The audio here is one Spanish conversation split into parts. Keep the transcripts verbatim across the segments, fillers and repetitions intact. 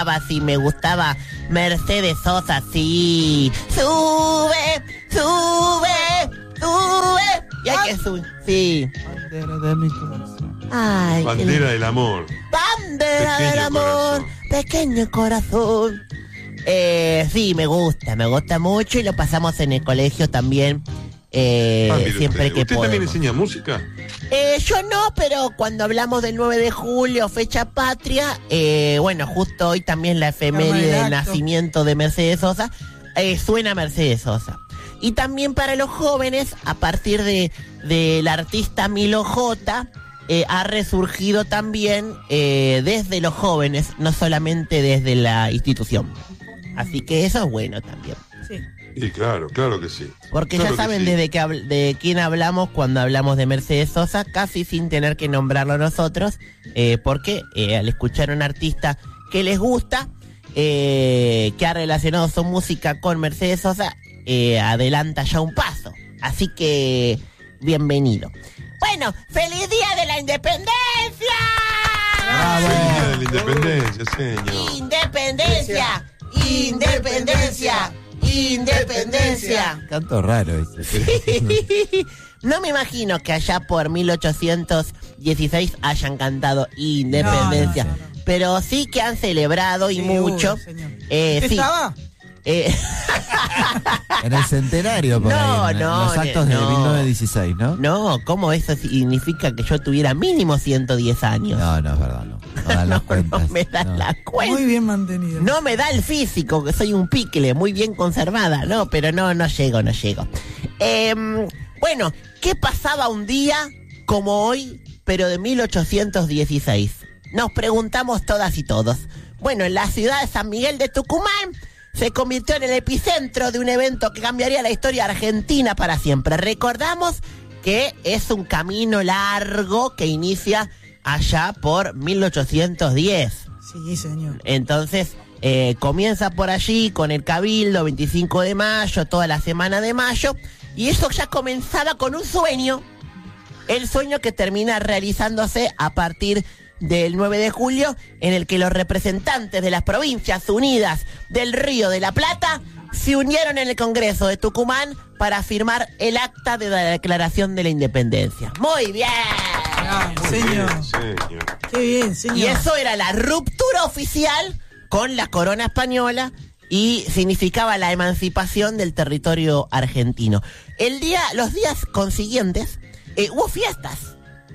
Si me gustaba Mercedes Sosa, sí. Sube, sube, sube. Y hay que subir, sí. Bandera de mi corazón. Ay, Bandera qué... del amor. Bandera Pequeño del amor, corazón. pequeño corazón. Eh, sí, me gusta, me gusta mucho y lo pasamos en el colegio también. Eh, Ah, mire siempre usted. que ¿Usted también podemos. enseña música? Eh, yo no, pero cuando hablamos del nueve de julio, fecha patria, eh, bueno, justo hoy también la efeméride Llama el del acto. nacimiento de Mercedes Sosa, eh, suena Mercedes Sosa. Y también para los jóvenes, a partir de del artista Milo J, eh, ha resurgido también eh, desde los jóvenes, no solamente desde la institución. Así que eso es bueno también. Sí. Sí, claro, claro que sí. Porque Claro ya que saben sí. desde que habl- de quién hablamos cuando hablamos de Mercedes Sosa, casi sin tener que nombrarlo nosotros, eh, porque eh, al escuchar a un artista que les gusta, eh, que ha relacionado su música con Mercedes Sosa, eh, adelanta ya un paso. Así que, bienvenido. Bueno, ¡feliz Día de la Independencia! Feliz Día de la Independencia, señor. ¡Independencia! ¡Independencia! ¡Independencia! Canto raro ese. No me imagino que allá por mil ochocientos dieciséis hayan cantado Independencia, No, no, no, no. pero sí que han celebrado y Seguro, mucho. señor. Eh, ¿Usted sí. estaba? Eh, En el centenario, por No, ahí, en, no, en los actos no. de mil novecientos dieciséis, ¿no? no, ¿cómo eso significa que yo tuviera mínimo ciento diez años? No, no es verdad, no. No dan las no, cuentas. no me da no. la cuenta. Muy bien mantenido. No me da el físico, que soy un picle, muy bien conservada, no, pero no, no llego, no llego. Em, bueno, ¿qué pasaba un día como hoy, pero de mil ochocientos dieciséis? Nos preguntamos todas y todos. Bueno, en la ciudad de San Miguel de Tucumán se convirtió en el epicentro de un evento que cambiaría la historia argentina para siempre. Recordamos que es un camino largo que inicia allá por mil ochocientos diez. Sí, señor. Entonces, eh, comienza por allí con el Cabildo, veinticinco de mayo, toda la semana de mayo, y eso ya comenzaba con un sueño, el sueño que termina realizándose a partir del nueve de julio, en el que los representantes de las provincias unidas del Río de la Plata se unieron en el Congreso de Tucumán para firmar el acta de la Declaración de la Independencia. ¡Muy bien! Ah, Muy señor. bien, señor. Qué bien, señor. Y eso era la ruptura oficial con la corona española y significaba la emancipación del territorio argentino. El día, los días consiguientes, eh, hubo fiestas.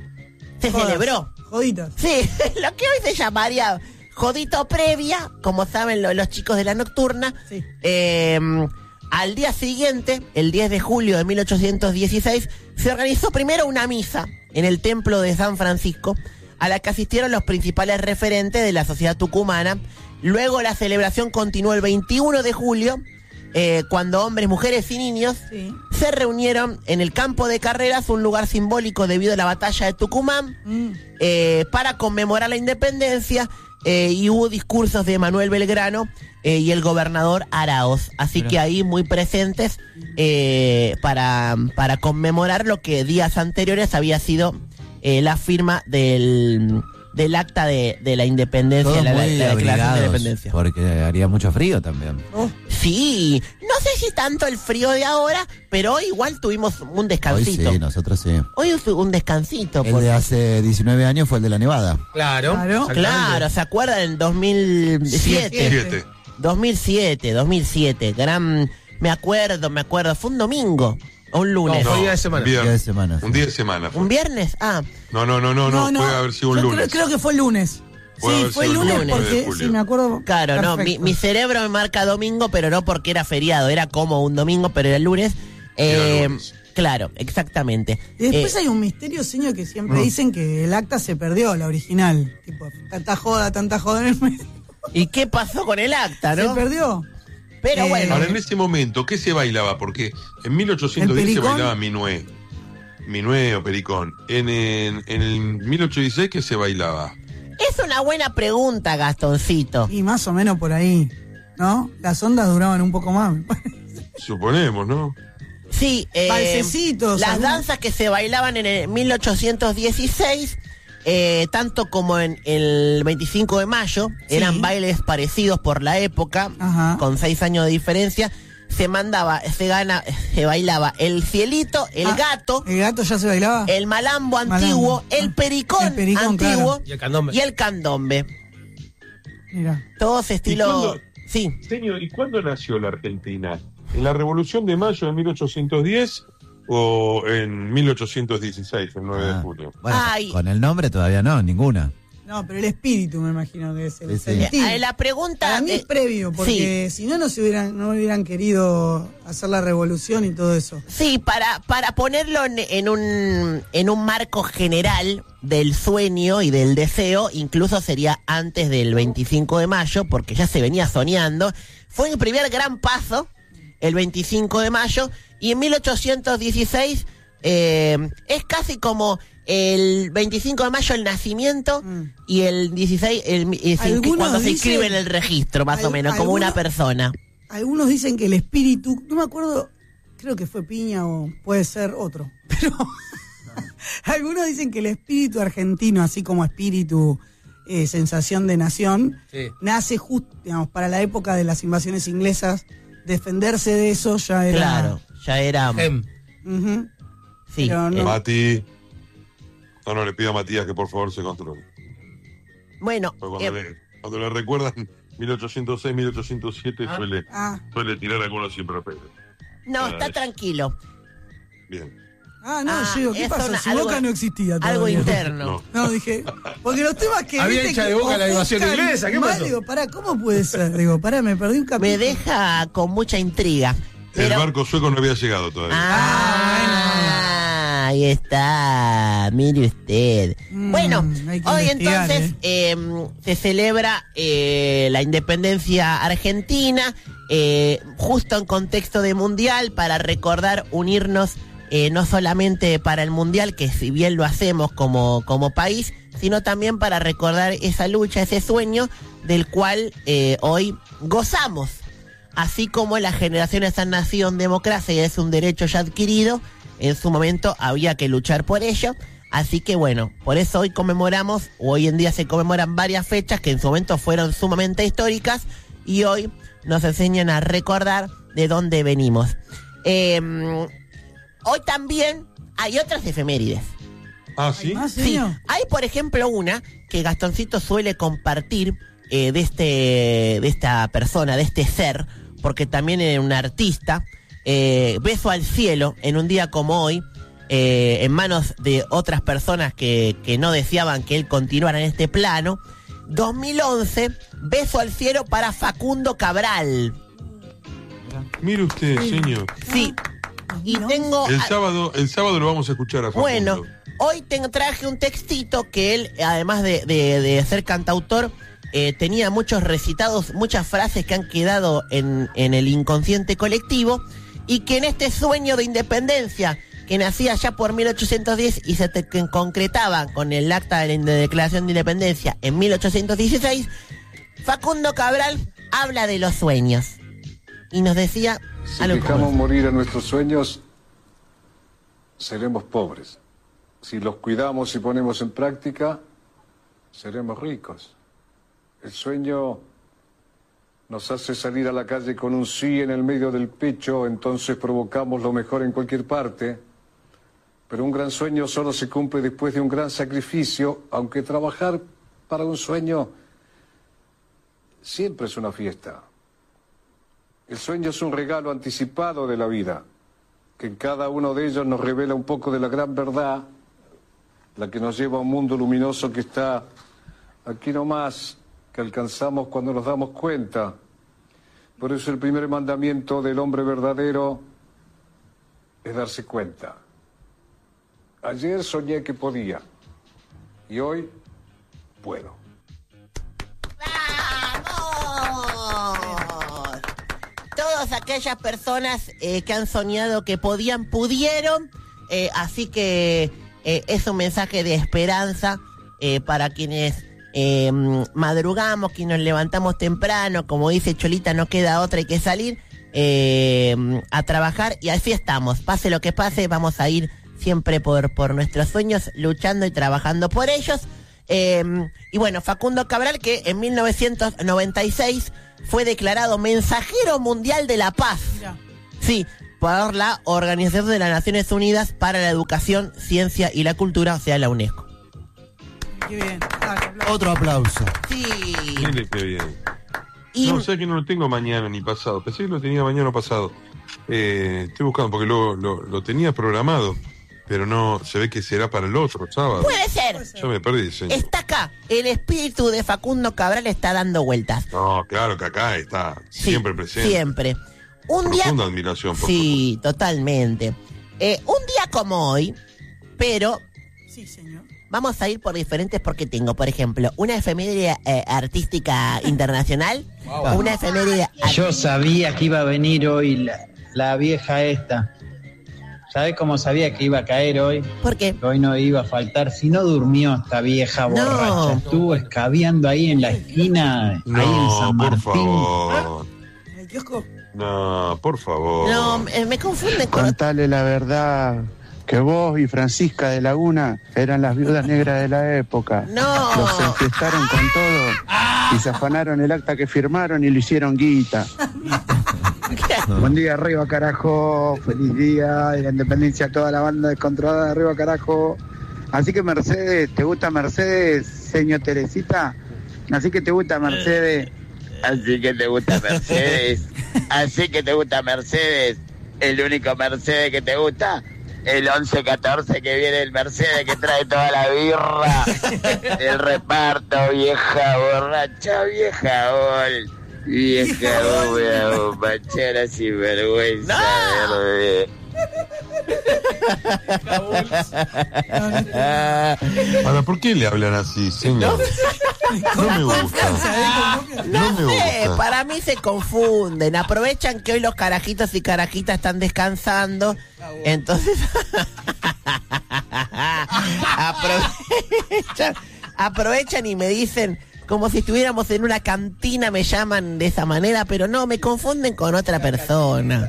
Se Jodas. celebró. Joditas. Sí, lo que hoy se llamaría jodito previa, como saben lo- los chicos de la nocturna. Sí. Eh, al día siguiente, el diez de julio de mil ochocientos dieciséis, se organizó primero una misa en el templo de San Francisco, a la que asistieron los principales referentes de la sociedad tucumana. Luego la celebración continuó el veintiuno de julio, eh, cuando hombres, mujeres y niños Sí. se reunieron en el campo de carreras, un lugar simbólico debido a la batalla de Tucumán, Mm. eh, para conmemorar la independencia, eh, y hubo discursos de Manuel Belgrano eh, y el gobernador Araoz. Así Mirá. que ahí muy presentes eh, para, para conmemorar lo que días anteriores había sido eh, la firma del, del acta de, de la independencia, Todos la, la- muy la declaración de la abrigados, independencia. porque haría mucho frío también. Oh, Sí, no sé si tanto el frío de ahora, pero hoy igual tuvimos un Hoy descansito. sí, nosotros sí. Hoy fue un descansito. El porque- de hace diecinueve años fue el de la Nevada. Claro. Claro. Claro, ¿se acuerdan? En dos mil siete. Siete. dos mil siete, dos mil siete. Gran... Me acuerdo, me acuerdo. Fue un domingo o un lunes. No, fue día de semana. un día, Día de semana. un día de semana. fue. ¿Un viernes? Ah, No, no, no, no, no, puede haber sido un Yo lunes. Creo, creo que fue el lunes. Puede sí, haber fue el sido lunes, el lunes de porque, julio. sí, me acuerdo. claro, no. Mi, Perfecto. mi cerebro me marca domingo, pero no porque era feriado. Era como un domingo, pero era el lunes. Eh, Era lunes. Claro, exactamente. Y después Eh, hay un misterio, señor, que siempre Mm. dicen que el acta se perdió, la original. Tipo, tanta joda, tanta joda en el medio. ¿Y qué pasó con el acta, Se no? perdió. Pero Eh, bueno. Ahora, en ese momento, ¿qué se bailaba? Porque en mil ochocientos diez ¿El se pericón? bailaba minué. Minué o pericón. En, en, en el mil ochocientos dieciséis, ¿qué se bailaba? Es una buena pregunta, Gastoncito. Y más o menos por ahí, ¿no? Las ondas duraban un poco más. Suponemos, ¿no? Sí, eh, Valsecitos, las algunos. danzas que se bailaban en el mil ochocientos dieciséis eh, tanto como en el veinticinco de mayo, Sí. eran bailes parecidos por la época, Ajá. con seis años de diferencia. Se mandaba, se gana, se bailaba el cielito, el Ah, gato, ¿El gato ya se bailaba? el malambo Malambo. antiguo, el Ah, pericón, el pericón, antiguo claro. Y el candombe. y el candombe. Mira. Todos estilo... cuándo? Sí. Señor, ¿y cuándo nació la Argentina? ¿En la Revolución de Mayo de mil ochocientos diez o en mil ochocientos dieciséis, el nueve de Ah, junio? bueno, Ay. con el nombre todavía no, ninguna. No, pero el espíritu me imagino que es el Sí, sí. sentir. Eh, la pregunta... Para mí es eh, previo, porque si no, no se hubieran, no hubieran querido hacer la revolución y todo eso. Sí, para, para ponerlo en, en un, en un marco general del sueño y del deseo, incluso sería antes del veinticinco de mayo, porque ya se venía soñando. Fue el primer gran paso, el veinticinco de mayo, y en mil ochocientos dieciséis eh, es casi como el veinticinco de mayo el nacimiento Mm. y el dieciséis el, el- Algunos cuando se dicen- inscribe en el registro, más o al- menos, como una algunos- persona. Algunos dicen que el espíritu, no me acuerdo, creo que fue Piña o puede ser otro, pero algunos dicen que el espíritu argentino, así como espíritu eh, sensación de nación, Sí. nace justo, digamos, para la época de las invasiones inglesas. Defenderse de eso ya era... Claro, ya era... Gem. Ujú. Sí, Pero no- eh, Mati. No, no, le pido a Matías que por favor se controle. bueno, Porque cuando, eh, le, cuando le recuerdan mil ochocientos seis, mil ochocientos siete, Ah. suele, Ah, suele tirar algunos sin papel. no, Ah, está es- tranquilo. Bien. ah no, Ah, yo digo, ¿qué es pasa? una- Si algo- Boca no existía todavía. Algo interno. No. No, dije, porque los temas que... Había viste hincha que de Boca la invasión ofuscan inglesa, ¿qué mal, pasó? Digo, pará, ¿cómo puede ser? Digo, pará, me perdí un capítulo. Me deja con mucha intriga. El Pero, barco sueco no había llegado todavía. ah, ahí está, mire usted. Mm, bueno, hay que hoy investigar, entonces eh, se celebra eh, la independencia argentina, eh, justo en contexto de mundial, para recordar unirnos eh, no solamente para el mundial, que si bien lo hacemos como, como país, sino también para recordar esa lucha, ese sueño del cual eh, hoy gozamos. Así como las generaciones han nacido en democracia y es un derecho ya adquirido, en su momento había que luchar por ello. Así que bueno, por eso hoy conmemoramos, o hoy en día se conmemoran varias fechas que en su momento fueron sumamente históricas y hoy nos enseñan a recordar de dónde venimos. Eh, hoy también hay otras efemérides. Ah, ¿Hay sí. más, Sí, señor? hay por ejemplo una que Gastoncito suele compartir eh, de este de esta persona, de este ser, porque también era un artista. Eh, beso al cielo en un día como hoy, eh, en manos de otras personas que, que no deseaban que él continuara en este plano. dos mil once, beso al cielo para Facundo Cabral. Mire usted, señor. Sí, y ¿No? tengo... El sábado, el sábado lo vamos a escuchar a Facundo. Bueno, hoy tengo, traje un textito que él, además de, de- de ser cantautor, eh, tenía muchos recitados, muchas frases que han quedado en, en el inconsciente colectivo, y que en este sueño de independencia, que nacía ya por mil ochocientos diez y se te- que concretaba con el acta de, de declaración de independencia en mil ochocientos dieciséis, Facundo Cabral habla de los sueños. Y nos decía Si algo dejamos como... morir a nuestros sueños, seremos pobres. Si los cuidamos y ponemos en práctica, seremos ricos. El sueño nos hace salir a la calle con un sí en el medio del pecho, entonces provocamos lo mejor en cualquier parte. Pero un gran sueño solo se cumple después de un gran sacrificio, aunque trabajar para un sueño siempre es una fiesta. El sueño es un regalo anticipado de la vida, que en cada uno de ellos nos revela un poco de la gran verdad, la que nos lleva a un mundo luminoso que está aquí nomás, que alcanzamos cuando nos damos cuenta. Por eso el primer mandamiento del hombre verdadero es darse cuenta. Ayer soñé que podía, y hoy puedo. ¡Vamos! Todas aquellas personas eh, que han soñado que podían, pudieron. Eh, así que eh, es un mensaje de esperanza eh, para quienes eh, madrugamos, quienes nos levantamos temprano. Como dice Cholita, no queda otra, hay que salir eh, a trabajar. Y así estamos. Pase lo que pase, vamos a ir siempre por, por nuestros sueños, luchando y trabajando por ellos. Eh, y bueno, Facundo Cabral, que en mil novecientos noventa y seis fue declarado Mensajero Mundial de la Paz. Mirá. Sí, por la Organización de las Naciones Unidas para la Educación, Ciencia y la Cultura, o sea, la UNESCO. Qué bien. Dale, aplauso. Otro aplauso. Sí. Mire qué bien. Y No, sé que no lo tengo mañana ni pasado. Pensé que lo tenía mañana o pasado. Eh, estoy buscando porque lo, lo, lo tenía programado, pero no, se ve que será para el otro sábado. puede ser. Yo me perdí, señor. Está acá. El espíritu de Facundo Cabral está dando vueltas. No, claro que acá está Sí, siempre presente. Siempre. Un día. Profunda admiración por Sí, totalmente. Eh, un día como hoy, pero Sí, señor. vamos a ir por diferentes porque tengo, por ejemplo, una efeméride eh, artística internacional, una efeméride... Yo sabía que iba a venir hoy la, la vieja esta. ¿Sabes cómo sabía que iba a caer hoy? ¿Por qué? Que hoy no iba a faltar. Si no durmió esta vieja No. borracha. Estuvo escabeando ahí en la esquina, ahí en No, San por Martín. favor. ¿En el kiosco? No, por favor. No, eh, me confunden con... Contale la verdad, que vos y Francisca de Laguna eran las viudas negras de la época. No. Los enfiestaron con todo y se afanaron el acta que firmaron y lo hicieron guita. Buen día, arriba carajo, feliz día de la independencia a toda la banda descontrolada, arriba carajo. Así que Mercedes, ¿te gusta Mercedes, señor Teresita? Así que te gusta Mercedes. Así que te gusta Mercedes. Así que te gusta Mercedes. El único Mercedes que te gusta. El once catorce que viene el Mercedes que trae toda la birra. El reparto, vieja borracha, vieja bol. Vieja bóveda, bombachera sin vergüenza, verde. Ahora, ¿por qué le hablan así, señor? No me gusta. No, No me sé, gusta. para mí se confunden. Aprovechan que hoy los carajitos y carajitas están descansando. Entonces. aprovechan, aprovechan y me dicen, como si estuviéramos en una cantina, me llaman de esa manera, pero no, me confunden con otra persona.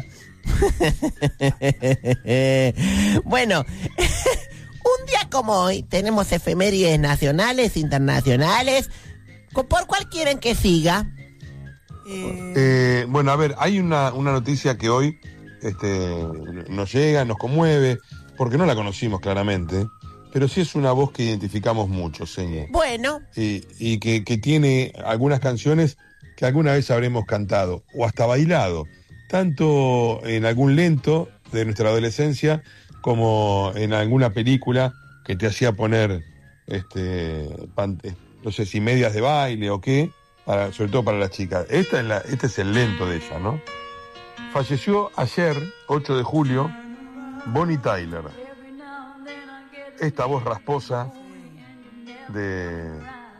Bueno. Un día como hoy tenemos efemérides nacionales, internacionales. ¿Por cuál quieren que siga? Eh, Eh, bueno, a ver, hay una, una noticia que hoy este, nos llega, nos conmueve, porque no la conocimos claramente, pero sí es una voz que identificamos mucho, señor. Bueno, Y, y que, que tiene algunas canciones que alguna vez habremos cantado, o hasta bailado, tanto en algún lento de nuestra adolescencia, como en alguna película que te hacía poner, este, pan- no sé si medias de baile o qué, para, sobre todo para las chicas. Esta es la, este es el lento de ella, ¿no? Falleció ayer, ocho de julio, Bonnie Tyler. Esta voz rasposa de,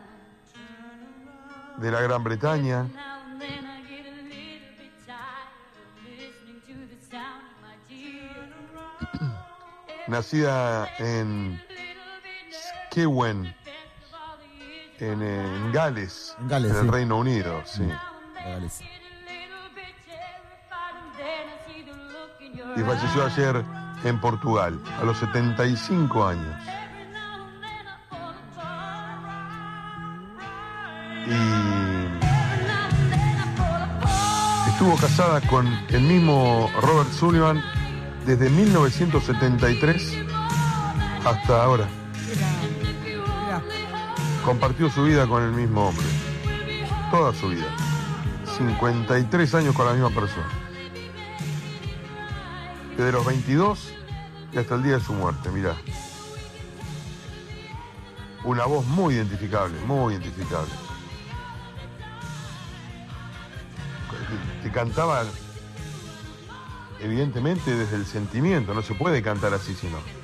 de la Gran Bretaña. Nacida en Skewen, en, en Gales, En Gales, el sí. Reino Unido, sí. Regales. Y falleció ayer en Portugal, a los setenta y cinco años. Y estuvo casada con el mismo Robert Sullivan desde mil novecientos setenta y tres hasta ahora. mirá, Compartió su vida con el mismo hombre. Toda su vida. cincuenta y tres años con la misma persona. Desde los veintidós y hasta el día de su muerte, mirá. Una voz muy identificable, muy identificable. Que cantaba, evidentemente, desde el sentimiento. No se puede cantar así, sino.